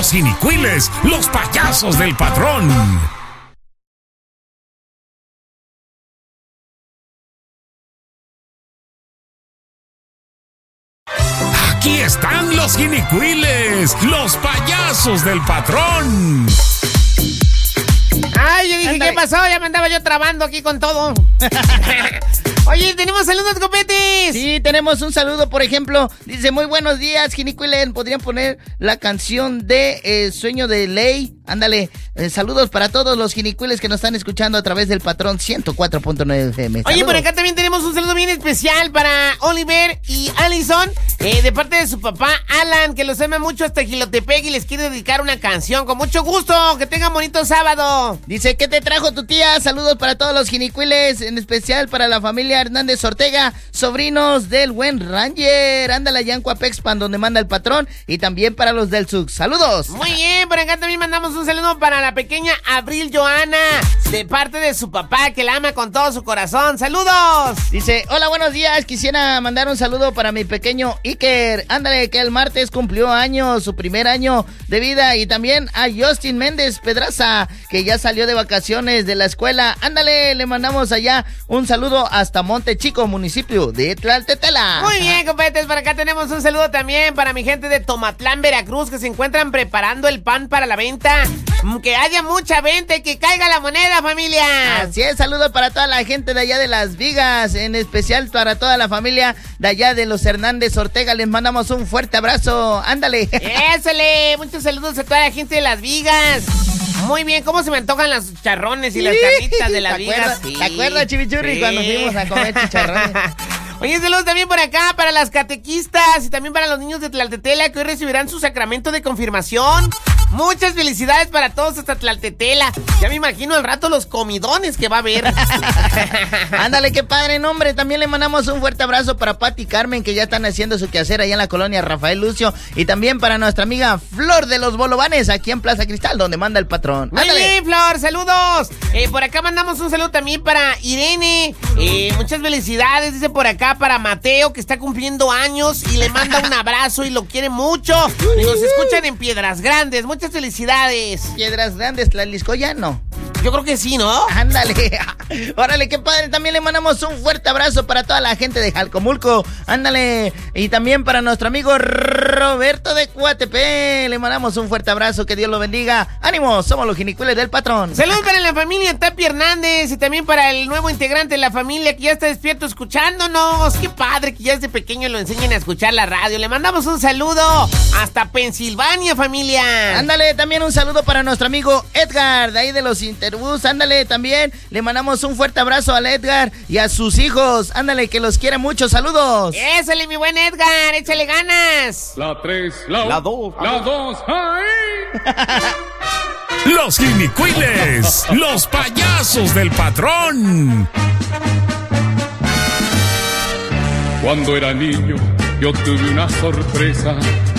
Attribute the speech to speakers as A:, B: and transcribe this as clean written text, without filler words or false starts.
A: los Jinicuiles, los payasos del patrón. Aquí están los Jinicuiles, los payasos del patrón.
B: Ay, yo dije, ¿qué pasó? Ya me andaba yo trabando aquí con todo. Oye, ¿tenemos saludos, Copetes?
C: Sí, tenemos un saludo, por ejemplo. Dice, muy buenos días, Jinicuiles. ¿Podrían poner la canción de Sueño de Ley? Ándale, saludos para todos los Jinicuiles que nos están escuchando a través del patrón 104.9 FM.
B: Oye, por acá también tenemos un saludo bien especial para Oliver y Allison, de parte de su papá Alan, que los ama mucho hasta Jilotepec y les quiere dedicar una canción. Con mucho gusto, que tengan bonito sábado.
C: Dice, ¿qué te trajo tu tía? Saludos para todos los Jinicuiles, en especial para la familia Hernández Ortega, sobrinos del buen Ranger. Ándale allá en Coapexpan, donde manda el patrón, y también para los del SUC. ¡Saludos!
B: Muy bien, por acá también mandamos un saludo para la pequeña Abril Joana, de parte de su papá, que la ama con todo su corazón. ¡Saludos!
C: Dice, hola, buenos días, quisiera mandar un saludo para mi pequeño Iker. Ándale, que el martes cumplió años, su primer año de vida, y también a Justin Méndez Pedraza, que ya salió de vacaciones de la escuela. Ándale, le mandamos allá un saludo hasta Monte Chico, municipio de Tlaltetela.
B: Muy bien, compadres, por acá tenemos un saludo también para mi gente de Tomatlán, Veracruz, que se encuentran preparando el pan para la venta. Que haya mucha venta y que caiga la moneda, familia.
C: Así es, saludo para toda la gente de allá de Las Vigas, en especial para toda la familia de allá de los Hernández Ortega. Les mandamos un fuerte abrazo. Ándale.
B: Ésale, muchos saludos a toda la gente de Las Vigas. Muy bien, ¿cómo se me antojan las chicharrones y las carnitas de Las Vigas?
C: ¿Te acuerdas, Chimichurri, cuando fuimos a comer chicharrones?
B: Oye, saludos también por acá para las catequistas y también para los niños de Tlaltetela, que hoy recibirán su sacramento de confirmación. Muchas felicidades para todos hasta Tlaltetela. Ya me imagino al rato los comidones que va a haber.
C: Ándale, qué padre nombre. También le mandamos un fuerte abrazo para Pati y Carmen, que ya están haciendo su quehacer allá en la colonia Rafael Lucio. Y también para nuestra amiga Flor de los Bolovanes, aquí en Plaza Cristal, donde manda el patrón.
B: Muy bien, Flor, saludos. Por acá mandamos un saludo también para Irene. Muchas felicidades, dice por acá, para Mateo, que está cumpliendo años y le manda un abrazo y lo quiere mucho. Y nos escuchan en Piedras Grandes. Muchas felicidades.
C: Piedras Grandes, Tlaxcala, ya no.
B: Yo creo que sí, ¿no?
C: Ándale. Órale, qué padre. También le mandamos un fuerte abrazo para toda la gente de Jalcomulco. Ándale. Y también para nuestro amigo Roberto de Coatepec. Le mandamos un fuerte abrazo. Que Dios lo bendiga. ¡Ánimo! Somos los Jinicuiles del patrón.
B: Saludos para la familia Tapia Hernández y también para el nuevo integrante de la familia que ya está despierto escuchándonos. Qué padre que ya desde pequeño lo enseñen a escuchar la radio. Le mandamos un saludo hasta Pensilvania, familia.
C: Ándale, también un saludo para nuestro amigo Edgar, de ahí de los Interbus. Ándale, también le mandamos un fuerte abrazo al Edgar y a sus hijos. Ándale, que los quiere mucho. Saludos.
B: Ésale, mi buen Edgar, échale ganas.
D: La 3, la 2, la 2, ¡ay!
A: Los Jinicuiles, los payasos del patrón.
D: Cuando era niño, yo tuve una sorpresa.